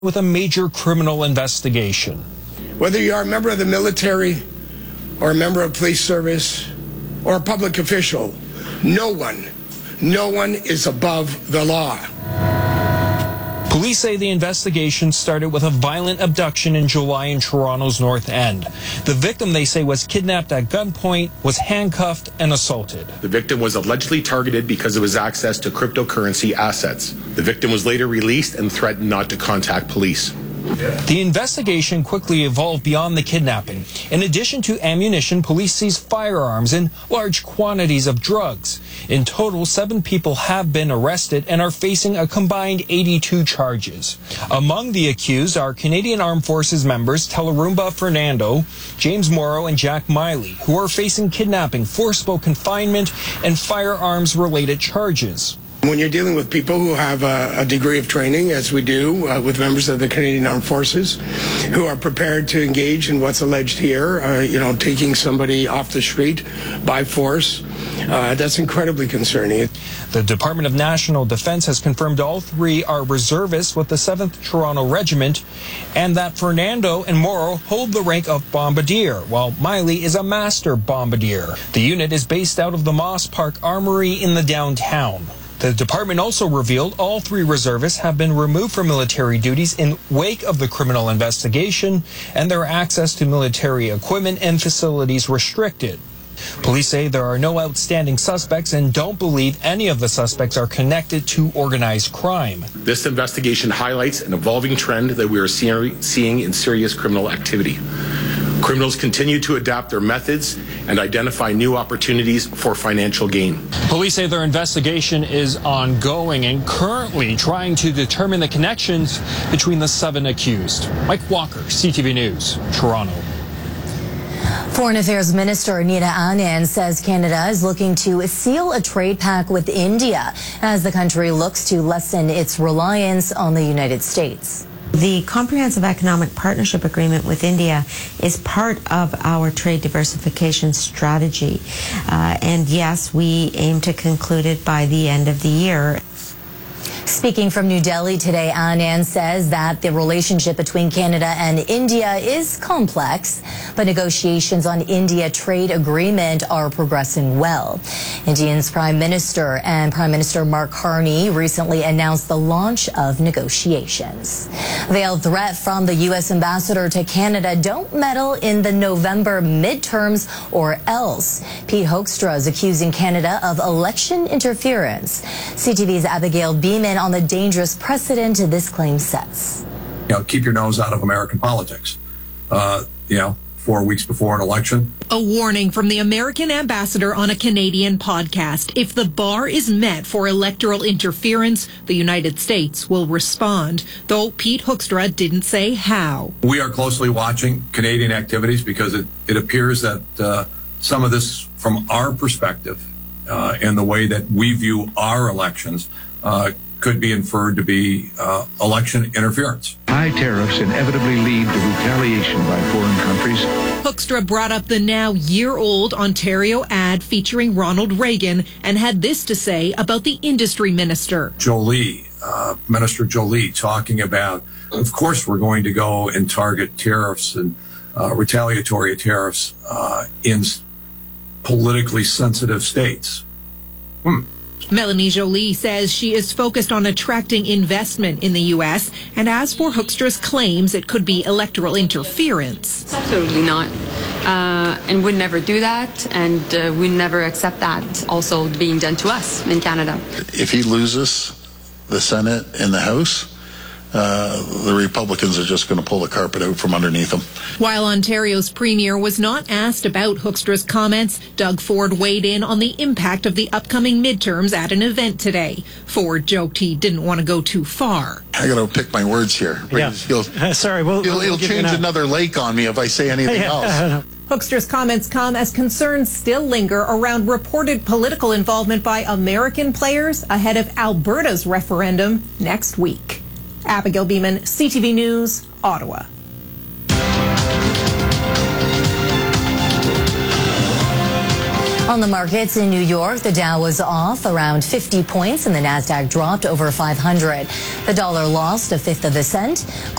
with a major criminal investigation. Whether you are a member of the military or a member of police service or a public official, no one is above the law. Police say the investigation started with a violent abduction in July in Toronto's North End. The victim, they say, was kidnapped at gunpoint, was handcuffed and assaulted. The victim was allegedly targeted because of his access to cryptocurrency assets. The victim was later released and threatened not to contact police. The investigation quickly evolved beyond the kidnapping. In addition to ammunition, police seized firearms and large quantities of drugs. In total, 7 people have been arrested and are facing a combined 82 charges. Among the accused are Canadian Armed Forces members Tellerumba Fernando, James Morrow, and Jack Miley, who are facing kidnapping, forcible confinement, and firearms-related charges. When you're dealing with people who have a degree of training, as we do with members of the Canadian Armed Forces, who are prepared to engage in what's alleged here, taking somebody off the street by force, that's incredibly concerning. The Department of National Defence has confirmed all 3 are reservists with the 7th Toronto Regiment, and that Fernando and Morrow hold the rank of bombardier, while Miley is a master bombardier. The unit is based out of the Moss Park Armory in the downtown. The department also revealed all 3 reservists have been removed from military duties in wake of the criminal investigation, and their access to military equipment and facilities restricted. Police say there are no outstanding suspects and don't believe any of the suspects are connected to organized crime. This investigation highlights an evolving trend that we are seeing in serious criminal activity. Criminals continue to adapt their methods and identify new opportunities for financial gain. Police say their investigation is ongoing and currently trying to determine the connections between the 7 accused. Mike Walker, CTV News, Toronto. Foreign Affairs Minister Anita Anand says Canada is looking to seal a trade pact with India as the country looks to lessen its reliance on the United States. The Comprehensive Economic Partnership Agreement with India is part of our trade diversification strategy. And yes, we aim to conclude it by the end of the year. Speaking from New Delhi today, Anand says that the relationship between Canada and India is complex, but negotiations on India trade agreement are progressing well. India's Prime Minister and Prime Minister Mark Carney recently announced the launch of negotiations. Veiled threat from the U.S. ambassador to Canada: don't meddle in the November midterms or else. Pete Hoekstra is accusing Canada of election interference. CTV's Abigail Beeman on the dangerous precedent this claim sets. Keep your nose out of American politics. 4 weeks before an election. A warning from the American ambassador on a Canadian podcast. If the bar is met for electoral interference, the United States will respond, though Pete Hoekstra didn't say how. We are closely watching Canadian activities because it appears that some of this, from our perspective, and the way that we view our elections, could be inferred to be election interference. High tariffs inevitably lead to retaliation by foreign countries. Hoekstra brought up the now year-old Ontario ad featuring Ronald Reagan and had this to say about the industry minister. Minister Jolie, talking about, of course, we're going to go and target tariffs and retaliatory tariffs in politically sensitive states. Melanie Jolie says she is focused on attracting investment in the U.S. And as for Hoekstra's claims it could be electoral interference. Absolutely not. And we'd never do that, and we never accept that also being done to us in Canada. If he loses the Senate and the House, the Republicans are just going to pull the carpet out from underneath them. While Ontario's premier was not asked about Hoekstra's comments, Doug Ford weighed in on the impact of the upcoming midterms at an event today. Ford joked he didn't want to go too far. I got to pick my words here. Yeah. He'll change another lake on me if I say anything else. Hoekstra's comments come as concerns still linger around reported political involvement by American players ahead of Alberta's referendum next week. Abigail Beeman, CTV News, Ottawa. On the markets in New York, the Dow was off around 50 points and the Nasdaq dropped over 500. The dollar lost a fifth of a cent.